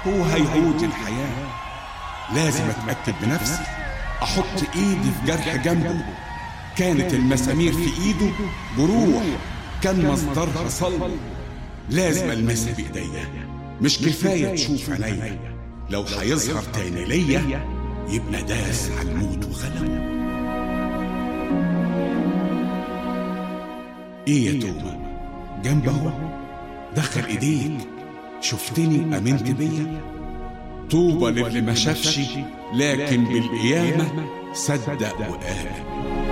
هو هيهود الحياة. لازم أتأكد بنفسي، أحط إيدي في جرح جنبه. كانت المسامير في إيده جروح كان مصدرها صلب. لازم ألمسها بإيديا، مش كفاية تشوف عينيا. لو هيظهر تاني ليا يبقى داس على الموت وغلبه. إيه يا توبة؟ جنبه دخل إيديك، شفتني أمنت بيا. طوبى للي ما شافش لكن بالقيامة صدق وآمن.